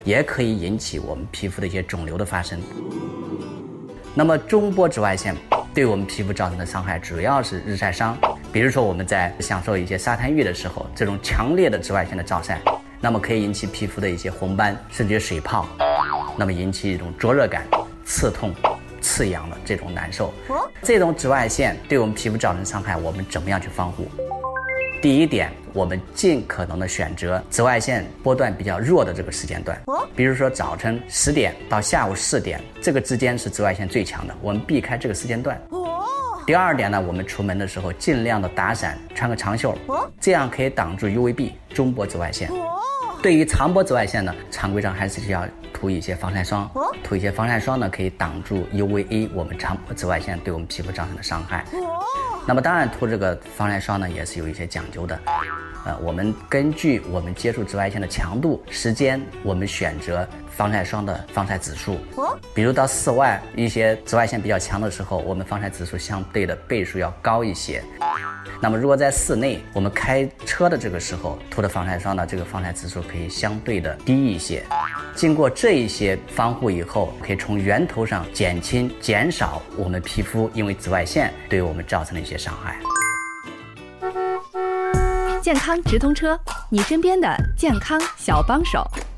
也可以引起我们皮肤的一些肿瘤的发生。那么中波紫外线对我们皮肤造成的伤害主要是日晒伤，比如说我们在享受一些沙滩浴的时候，这种强烈的紫外线的照晒，那么可以引起皮肤的一些红斑甚至水泡，那么引起一种灼热感、刺痛、刺痒的这种难受。这种紫外线对我们皮肤造成伤害，我们怎么样去防护？第一点，我们尽可能的选择紫外线波段比较弱的这个时间段，比如说早晨10点到下午4点，这个之间是紫外线最强的，我们避开这个时间段。第二点呢，我们出门的时候尽量的打伞，穿个长袖，这样可以挡住 UVB 中波紫外线。对于长波紫外线呢，常规上还是要涂一些防晒霜，涂一些防晒霜呢，可以挡住 UVA 我们长波紫外线对我们皮肤造成的伤害。那么当然涂这个防晒霜呢，也是有一些讲究的。我们根据我们接触紫外线的强度、时间，我们选择防晒霜的防晒指数。比如到室外一些紫外线比较强的时候，我们防晒指数相对的倍数要高一些。那么如果在室内我们开车的这个时候涂的防晒霜呢，这个防晒指数可以相对的低一些。经过这一些防护以后，可以从源头上减轻、减少我们皮肤因为紫外线对我们造成的一些伤害。 健康直通车，你身边的健康小帮手。